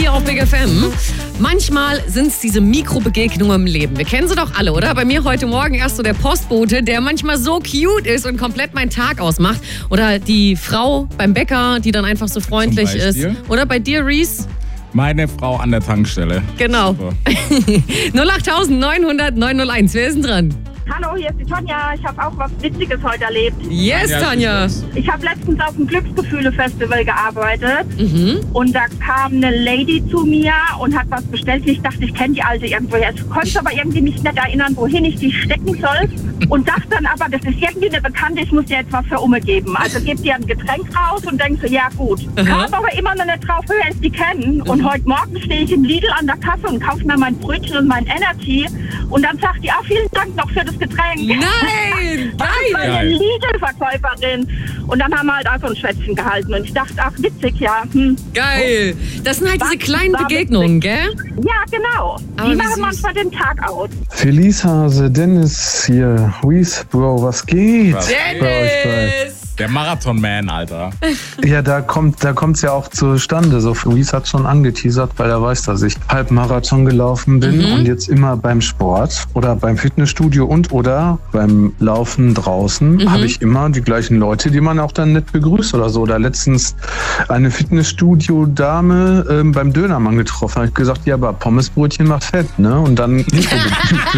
hier auf Big FM. Manchmal sind es diese Mikrobegegnungen im Leben. Wir kennen sie doch alle, oder? Bei mir heute Morgen erst so der Postbote, der manchmal so cute ist und komplett meinen Tag ausmacht. Oder die Frau beim Bäcker, die dann einfach so freundlich ist. Oder bei dir, Reese? Meine Frau an der Tankstelle. Genau. 08900 901. Wer ist denn dran? Hallo, hier ist die Tonja. Ich habe auch was Witziges heute erlebt. Yes, Tonja. Ich habe letztens auf dem Glücksgefühle-Festival gearbeitet und da kam eine Lady zu mir und hat was bestellt. Ich dachte, ich kenne die Alte irgendwoher. Ich konnte aber irgendwie mich nicht erinnern, wohin ich die stecken soll und dachte dann aber, das ist irgendwie eine Bekannte, ich muss dir jetzt was für Umme geben. Also gebe dir ein Getränk raus und denke so, ja gut. Kam aber immer noch nicht drauf, woher ich die kenne. Und heute Morgen stehe ich im Lidl an der Kasse und kaufe mir mein Brötchen und mein Energy und dann sagt die, vielen Dank noch für das Getränk. Nein! Das war eine Lidl-Verkäuferin. Und dann haben wir halt einfach ein Schwätzchen gehalten. Und ich dachte, witzig, ja. Geil. Das sind halt diese kleinen Begegnungen, gell? Ja, genau. Aber die wie machen süß. manchmal den Tag aus. Feliz Hase, Dennis hier. Reese, Bro, was geht? Was bei euch beiden? Dennis! Der Marathon-Man, Alter. Ja, da kommt's ja auch zustande. So, Reese hat schon angeteasert, weil er weiß, dass ich Halbmarathon gelaufen bin und jetzt immer beim Sport oder beim Fitnessstudio oder beim Laufen draußen habe ich immer die gleichen Leute, die man auch dann nett begrüßt oder so. Oder letztens eine Fitnessstudio-Dame beim Dönermann getroffen. Habe ich gesagt, ja, aber Pommesbrötchen macht fett, ne? Und dann